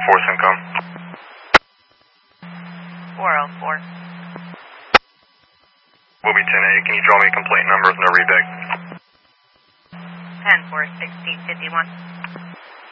404 Simcom. 404. Will be 10A. Can you draw me a complaint number with no rebag? 10-4-1651.